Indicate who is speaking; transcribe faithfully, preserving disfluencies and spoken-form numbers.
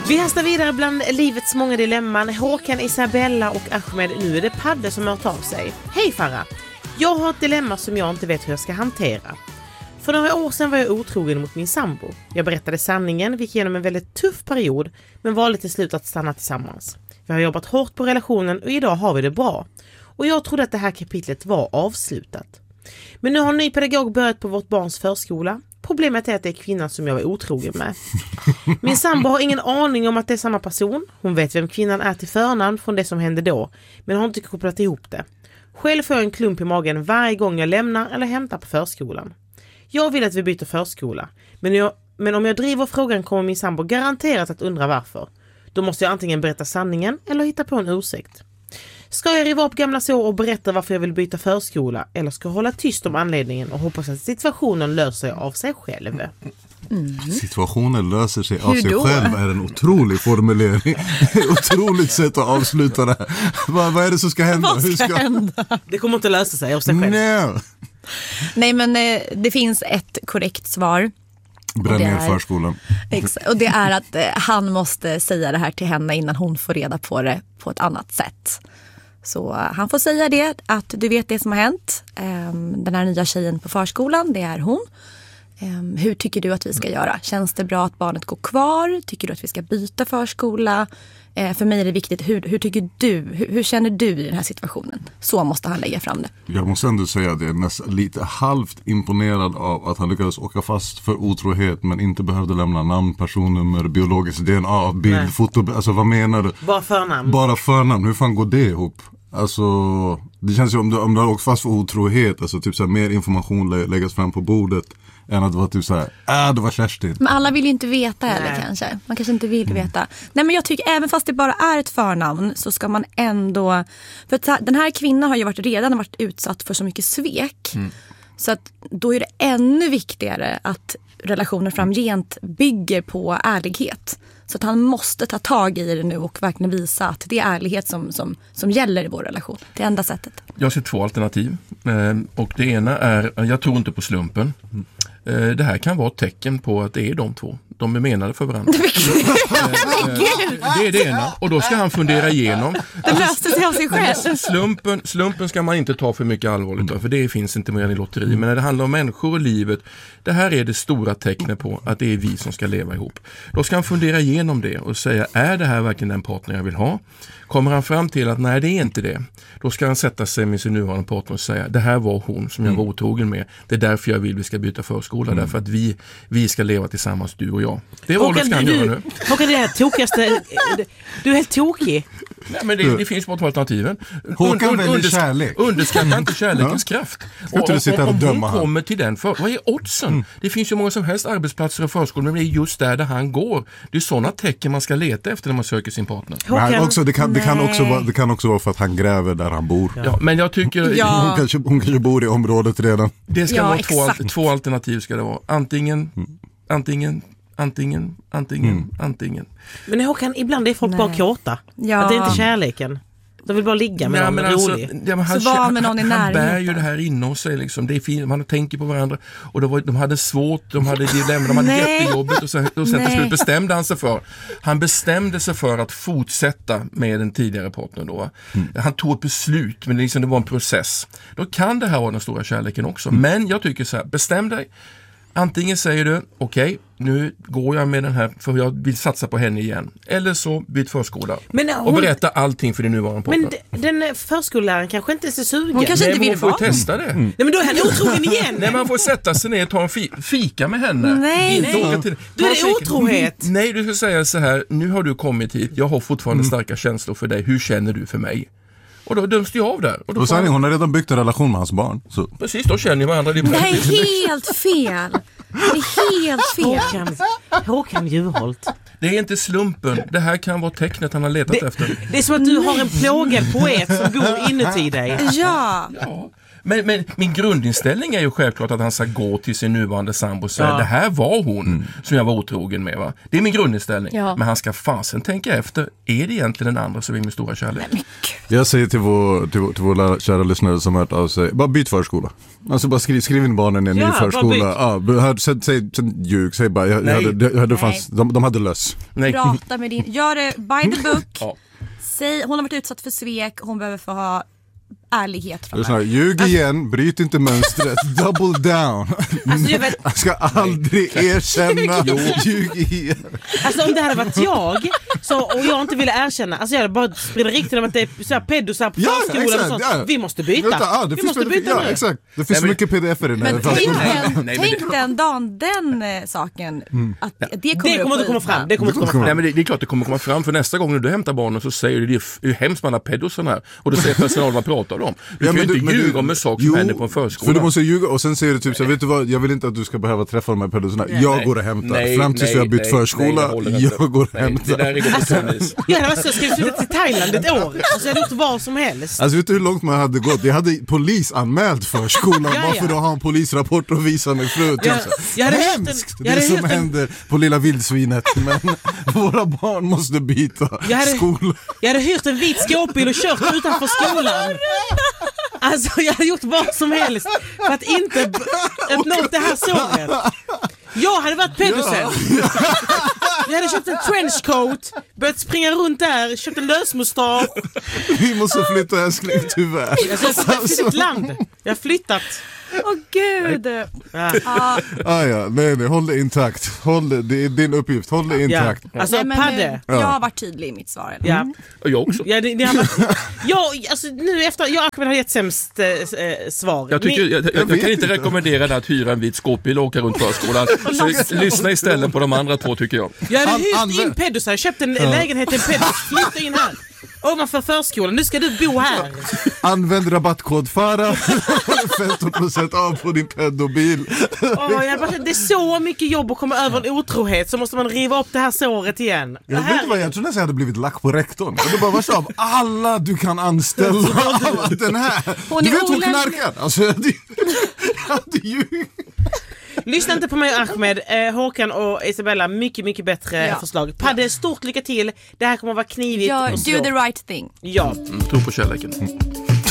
Speaker 1: Vi hastar vidare bland livets många dilemman. Håkan, Isabella och Ahmed. Nu är det Padde som har tagit sig. Hej Farah! Jag har ett dilemma som jag inte vet hur jag ska hantera. För några år sedan var jag otrogen mot min sambo. Jag berättade sanningen, vi gick igenom en väldigt tuff period, men valde till slut att stanna tillsammans. Vi har jobbat hårt på relationen och idag har vi det bra. Och jag trodde att det här kapitlet var avslutat. Men nu har en ny pedagog börjat på vårt barns förskola. Problemet är att det är kvinnan som jag var otrogen med. Min sambo har ingen aning om att det är samma person. Hon vet vem kvinnan är till förnamn från det som hände då, men har inte kopplat ihop det. Själv får jag en klump i magen varje gång jag lämnar eller hämtar på förskolan. Jag vill att vi byter förskola, men, jag, men om jag driver frågan kommer min sambo garanterat att undra varför. Då måste jag antingen berätta sanningen eller hitta på en ursäkt. Ska jag riva upp gamla sår och berätta varför jag vill byta förskola, eller ska jag hålla tyst om anledningen och hoppas att situationen löser sig av sig själv?
Speaker 2: Mm.
Speaker 3: Situationen löser sig av
Speaker 2: Hur
Speaker 3: sig
Speaker 2: då?
Speaker 3: själv är en otrolig formulering. Otroligt sätt att avsluta det här. Vad, vad är det som ska hända?
Speaker 2: Vad ska,
Speaker 3: Hur ska...
Speaker 2: hända?
Speaker 1: Det kommer inte lösa sig av sig själv.
Speaker 3: Nej.
Speaker 2: Nej, men eh, det finns ett korrekt svar.
Speaker 3: Bränn ner
Speaker 2: är-
Speaker 3: förskolan.
Speaker 2: Exakt. Och det är att eh, han måste säga det här till henne innan hon får reda på det på ett annat sätt. Så eh, han får säga det, att du vet det som har hänt. Ehm, den här nya tjejen på förskolan, det är hon. Ehm, hur tycker du att vi ska göra? Känns det bra att barnet går kvar? Tycker du att vi ska byta förskola? Eh, för mig är det viktigt, hur, hur tycker du? Hur, hur känner du i den här situationen? Så måste han lägga fram det.
Speaker 3: Jag måste ändå säga att jag är nästan lite halvt imponerad av att han lyckades åka fast för otrohet men inte behövde lämna namn, personnummer, biologiskt D N A, bild,
Speaker 1: Nej.
Speaker 3: foto. Alltså vad menar du?
Speaker 1: Bara förnamn.
Speaker 3: Bara förnamn, hur fan går det ihop? Alltså, det känns ju om du, om du har åkt fast för otrohet, alltså typ så här, mer information lä- läggas fram på bordet än att det var typ så här, äh, det var Kerstin.
Speaker 2: Men alla vill ju inte veta heller.
Speaker 1: Nej.
Speaker 2: Kanske. Man kanske inte vill veta. Nej, men jag tycker även fast det bara är ett förnamn så ska man ändå... För att den här kvinnan har ju varit, redan varit utsatt för så mycket svek. Mm. Så att då är det ännu viktigare att relationen framgent bygger på ärlighet. Så att han måste ta tag i det nu och verkligen visa att det är ärlighet som, som, som gäller i vår relation. Det är enda sättet.
Speaker 4: Jag ser två alternativ. Och det ena är, jag tror inte på slumpen. Det här kan vara ett tecken på att det är de två. De är menade för varandra. Det är det ena. Och då ska han fundera igenom.
Speaker 2: Det löste sig av sig själv.
Speaker 4: Slumpen, slumpen ska man inte ta för mycket allvarligt av, för det finns inte mer i lotteri. Men när det handlar om människor och livet, det här är det stora tecknet på att det är vi som ska leva ihop. Då ska han fundera igenom det och säga, är det här verkligen den partner jag vill ha? Kommer han fram till att nej, det är inte det, då ska han sätta sig med sin nuvarande partner och säga, det här var hon som jag var otrogen med. Det är därför jag vill vi ska byta förskola, mm. därför att vi, vi ska leva tillsammans, du och jag. Det är vad ska han göra nu.
Speaker 1: Håkan, det är tokigaste. Du är helt tokig.
Speaker 4: Nej, men det, det finns bara två alternativen.
Speaker 3: Håkan
Speaker 4: Und,
Speaker 3: väljer
Speaker 4: undersk-
Speaker 3: kärlek.
Speaker 4: Underskatta inte kärlekens kraft.
Speaker 3: Ska inte du sitta och
Speaker 4: om
Speaker 3: döma
Speaker 4: hon
Speaker 3: han?
Speaker 4: kommer till den, för, vad är oddsen? Mm. Det finns ju många som helst arbetsplatser och förskolor, men det är just där, där han går. Det är sådana tecken man ska leta efter när man söker sin partner.
Speaker 3: Men han
Speaker 1: Håkan,
Speaker 3: också, det, kan, det, kan också vara, det kan också vara för att han gräver där han bor.
Speaker 4: Ja. Ja, men jag tycker...
Speaker 2: Ja.
Speaker 3: Hon, kanske, hon kanske bor i området redan.
Speaker 4: Det ska
Speaker 2: Ja,
Speaker 4: vara två,
Speaker 2: exakt.
Speaker 4: två alternativ ska det vara. Antingen,
Speaker 3: Mm.
Speaker 4: antingen, antingen, antingen,
Speaker 3: Mm.
Speaker 4: antingen.
Speaker 1: men Håkan, ibland är folk
Speaker 2: Nej.
Speaker 1: bara kåta.
Speaker 2: Ja.
Speaker 1: Att det är inte kärleken. De vill bara ligga med
Speaker 4: Ja,
Speaker 1: någon
Speaker 4: men alltså,
Speaker 1: rolig.
Speaker 4: ja, men han,
Speaker 2: Så var med någon i
Speaker 4: han, han bär
Speaker 2: närheten.
Speaker 4: ju det här inom sig liksom. Det är fint, man tänker på varandra. Och det var, de hade svårt, de hade dilemma, de hade
Speaker 2: Nej.
Speaker 4: jättejobbigt. Och sen, och sen till
Speaker 2: Nej.
Speaker 4: slut bestämde han sig för. Han bestämde sig för att fortsätta med den tidigare partnern då. Mm. Han tog ett beslut, men liksom det var en process. Då kan det här vara den stora kärleken också. Mm. Men jag tycker så här, bestäm dig. Antingen säger du, okej, okay, nu går jag med den här för jag vill satsa på henne igen. Eller så byt förskola.
Speaker 1: Men hon-
Speaker 4: och berätta allting för din nuvarande partner.
Speaker 1: Men d- den förskolläraren kanske inte är så sugen.
Speaker 2: Hon kanske
Speaker 4: Nej,
Speaker 2: inte
Speaker 4: men
Speaker 2: vill
Speaker 4: hon får
Speaker 2: vara.
Speaker 4: testa det. Mm.
Speaker 1: Nej, men då är han otrogen igen.
Speaker 4: Nej, man får sätta sig ner och ta en fi- fika med henne.
Speaker 2: Nej,
Speaker 4: Inte
Speaker 2: nej.
Speaker 4: åka till...
Speaker 1: Då är
Speaker 4: Ta
Speaker 1: det
Speaker 4: fika.
Speaker 1: otrohet.
Speaker 4: Nej, du ska säga så här, nu har du kommit hit, jag har fortfarande starka känslor för dig, hur känner du för mig? Och då döms du av där. Och då
Speaker 3: Och
Speaker 4: får
Speaker 3: sen,
Speaker 4: han...
Speaker 3: hon har redan byggt en relation med hans barn. Så.
Speaker 4: Precis, då känner ni varandra. Det är
Speaker 2: Det här är helt fel. Det är helt fel.
Speaker 1: Håkan, Håkan Juholt.
Speaker 4: Det är inte slumpen, det här kan vara tecknet han har letat
Speaker 1: Det,
Speaker 4: efter.
Speaker 1: det är som att du har en plågad poet som bor inuti dig.
Speaker 2: Ja.
Speaker 4: Ja. Men, men min grundinställning är ju självklart att han ska gå till sin nuvarande sambo och säga,
Speaker 1: Ja.
Speaker 4: det här var hon mm. som jag var otrogen med, va? Det är min grundinställning.
Speaker 2: Ja.
Speaker 4: Men han ska fasen tänka efter, är det egentligen den andra som är min stora kärlek?
Speaker 3: Jag säger till vår, till, vår, till vår kära lyssnare som har hört av sig, bara byt förskola. Alltså bara skriv, skriv in barnen i en
Speaker 1: Ja,
Speaker 3: ny
Speaker 1: bara
Speaker 3: förskola. Ja, hör, säg, säg, säg ljug, säg bara, jag, jag hade, jag hade fanns, de, de hade löss.
Speaker 4: Nej.
Speaker 2: Prata med din, gör det by the book.
Speaker 4: Ja.
Speaker 2: Säg, hon har varit utsatt för svek, hon behöver få ha ärlighet från
Speaker 3: Här, ljug igen, bryt inte mönstret, double down.
Speaker 1: Alltså, jag vet,
Speaker 3: Jag ska aldrig erkänna, ljug igen.
Speaker 1: alltså om det hade varit jag så, och jag inte ville erkänna, alltså jag hade bara spridit riktigt om att det är så här pedosar på
Speaker 3: Ja,
Speaker 1: förskolan och
Speaker 3: exakt,
Speaker 1: sånt.
Speaker 3: ja.
Speaker 1: Vi måste byta.
Speaker 3: Vänta, ah, det
Speaker 1: Vi
Speaker 3: finns
Speaker 1: måste byta
Speaker 3: ja,
Speaker 1: nu.
Speaker 3: exakt. Det finns
Speaker 4: Nej, men-
Speaker 3: mycket pdf i den här
Speaker 2: Men tänk
Speaker 3: förskolan.
Speaker 2: den,
Speaker 4: Nej, men
Speaker 2: tänk den dagen den eh, saken att det kommer,
Speaker 1: Det kommer
Speaker 2: upp
Speaker 1: inte
Speaker 2: på
Speaker 1: komma
Speaker 2: ytan.
Speaker 1: fram. Det kommer inte komma fram.
Speaker 4: Nej, men det, det är klart det kommer komma fram, för nästa gång när du hämtar barnen så säger du det är f- det är hemskt med alla pedosarna här, och då säger personalen vad pratar de om. Du
Speaker 3: Ja,
Speaker 4: kan ju
Speaker 3: men
Speaker 4: inte
Speaker 3: men
Speaker 4: ljuga om en sak som
Speaker 3: jo,
Speaker 4: händer på en förskola.
Speaker 3: För du måste ljuga och sen säger du typ så här, vet du vad, jag vill inte att du ska behöva träffa de här pedosarna. Jag
Speaker 4: Nej.
Speaker 3: går och hämtar.
Speaker 4: Nej,
Speaker 3: Fram tills
Speaker 4: nej,
Speaker 3: vi har bytt
Speaker 4: nej,
Speaker 3: förskola,
Speaker 4: nej, det håller inte.
Speaker 3: jag går och
Speaker 4: Nej,
Speaker 3: hämtar.
Speaker 4: det där är gått på tennis.
Speaker 1: Jag hade varit så, ska vi flytta till Thailand ett år? Alltså jag hade gjort vad som helst.
Speaker 3: Alltså vet du hur långt man hade gått? Jag hade polisanmält förskolan
Speaker 1: Ja,
Speaker 3: bara
Speaker 1: ja.
Speaker 3: för att ha en polisrapport och visa mig fru.
Speaker 1: Jag- jag hade hyrt en-
Speaker 3: Hemskt
Speaker 1: jag hade
Speaker 3: det som
Speaker 1: hyrt en-
Speaker 3: händer på lilla vildsvinet. Men våra barn måste byta
Speaker 1: Jag hade-
Speaker 3: skola.
Speaker 1: Jag hade hyrt en vit skåpbil och kört utanför skolan. Alltså jag hade gjort vad som helst för att inte b- öppna upp det här såret. Jag hade varit pedosen. Jag hade köpt en trenchcoat, börjat springa runt där, köpt en lösmustasch.
Speaker 3: Vi måste flytta älskling, tyvärr.
Speaker 1: Alltså, jag har flyttat land. Jag har flyttat.
Speaker 2: Åh gud.
Speaker 1: Ja.
Speaker 2: Ja,
Speaker 3: Ah, ja, nej, nej, håll det intakt. Håll det, det är din uppgift, håll det
Speaker 1: Ja.
Speaker 3: intakt.
Speaker 1: Alltså
Speaker 2: nej, men,
Speaker 1: Padde.
Speaker 2: eh, jag har varit tydlig i mitt svar. Eller?
Speaker 1: Ja.
Speaker 4: Och jag också.
Speaker 1: Ja, det, det har varit, jag, alltså, nu efter, jag och Ahmed har gett sämst eh, svar.
Speaker 4: Jag, tycker,
Speaker 1: Ni-
Speaker 4: jag, jag, jag
Speaker 3: vet
Speaker 4: kan inte
Speaker 3: inte.
Speaker 4: rekommendera dig att hyra en vit skåpbil och åka runt förskolan. Så lyssna istället på de andra två, tycker jag.
Speaker 1: Jag hade
Speaker 3: An-
Speaker 1: hyrt
Speaker 3: använd-
Speaker 1: in pedosar, jag köpte en lägenhet i en pedos, flytta in här. Ovanför förskolan, nu ska du bo här.
Speaker 3: Använd rabattkod FARA, femton procent av på din pedobil.
Speaker 1: Åh, jag bara, det är så mycket jobb att komma över en otrohet, så måste man riva upp det här såret igen. Det
Speaker 3: Jag vet
Speaker 1: här,
Speaker 3: inte vad, jag tror nästan jag hade blivit lack på rektorn. Jag hade bara, vars av alla du kan anställa av den här.
Speaker 2: Hon
Speaker 3: Du
Speaker 2: är
Speaker 3: vet hon
Speaker 2: olämplig.
Speaker 3: knarkar. Alltså jag hade, jag hade ju...
Speaker 1: lyssna inte på mig och Ahmed, eh, Håkan och Isabella, mycket mycket bättre
Speaker 2: Ja.
Speaker 1: förslag. Padde, stort lycka till. Det här kommer att vara knivigt.
Speaker 2: Gör,
Speaker 1: och
Speaker 2: do
Speaker 1: svårt.
Speaker 2: the right thing.
Speaker 1: Ja.
Speaker 4: Mm, tro på kärleken.